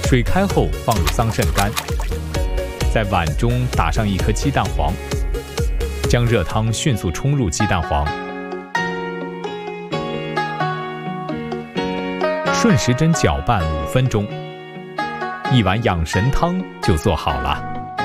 水开后放入桑葚干，在碗中打上1颗鸡蛋黄，将热汤迅速冲入鸡蛋黄，顺时针搅拌5分钟，1碗养神汤就做好了。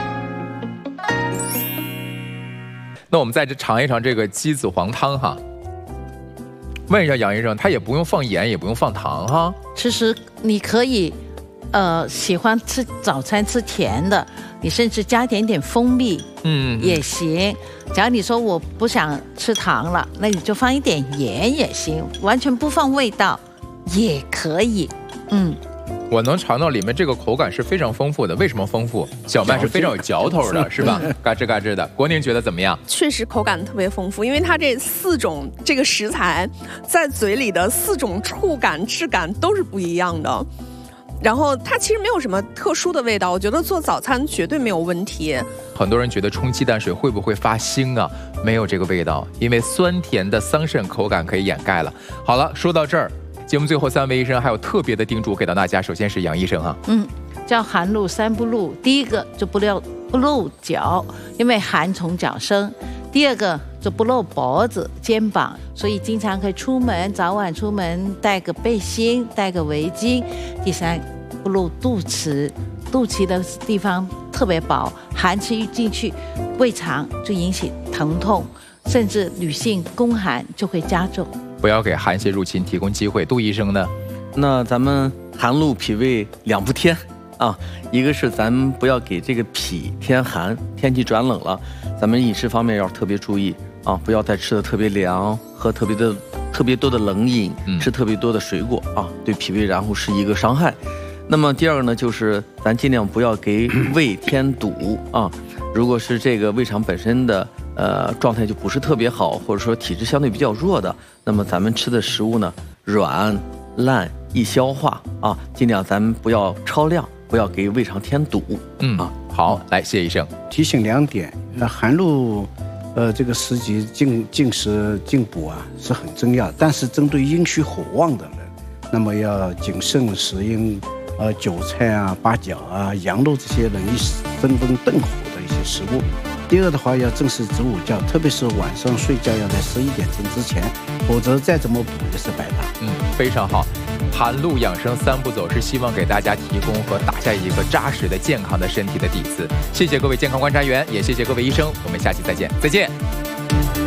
那我们再尝一尝这个鸡子黄汤哈。问一下杨医生，它也不用放盐，也不用放糖哈。 其实你可以，喜欢吃早餐吃甜的，你甚至加点蜂蜜，也行。假如你说我不想吃糖了，那你就放一点盐也行，完全不放味道也可以。 我能尝到里面这个口感是非常丰富的。为什么丰富？小麦是非常有嚼头的，是吧？嘎吱嘎吱的。国宁觉得怎么样？ 确实口感特别丰富，因为它这4种这个食材在嘴里的4种触感、质感都是不一样的。然后它其实没有什么特殊的味道，我觉得做早餐绝对没有问题。 很多人觉得冲鸡蛋水会不会发腥啊？没有这个味道，因为酸甜的桑葚口感可以掩盖了。好了，说到这儿。节目最后3位医生还有特别的叮嘱给到大家，首先是杨医生哈， 叫寒露3不露，第一个就不露脚，因为寒从脚生；第二个就不露脖子、肩膀，所以经常可以出门，早晚出门带个背心，带个围巾；第三，不露肚脐，肚脐的地方特别薄，寒气一进去，胃肠就引起疼痛，甚至女性宫寒就会加重。 不要给寒邪入侵提供机会。杜医生呢？ 那咱们寒露脾胃2不添啊，一个是咱们不要给这个脾添寒，天气转冷了，咱们饮食方面要特别注意啊，不要再吃的特别凉，喝特别多的冷饮，吃特别多的水果啊，对脾胃然后是一个伤害。那么第二个呢，就是咱尽量不要给胃添堵啊，如果是这个胃肠本身的状态就不是特别好，或者说体质相对比较弱的，那么咱们吃的食物呢软烂易消化啊，尽量咱们不要超量，不要给胃肠添堵。 好，来谢医生提醒2点。寒露这个时节进食进补啊是很重要，但是针对阴虚火旺的人，那么要谨慎食用韭菜啊、八角啊、羊肉这些容易争风瞪火的一些食物。第二的话，要正视子午觉，特别是晚上睡觉要在11点钟之前，否则再怎么补也是白搭。 非常好。寒露养生3步走是希望给大家提供和打下一个扎实的健康的身体的底子。谢谢各位健康观察员，也谢谢各位医生，我们下期再见，再见。